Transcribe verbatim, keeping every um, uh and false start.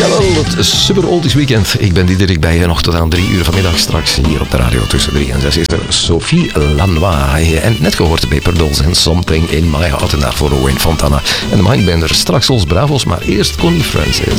Jawel, het Super Oldies Weekend. Ik ben Diederik bij je nog tot aan drie uur vanmiddag straks hier op de radio tussen drie en zes is er Sophie Lanois. En net gehoord Paper Dolls en Something in My Heart en daarvoor Wayne Fontana. En de Mindbender straks ons Bravos, maar eerst Connie Francis.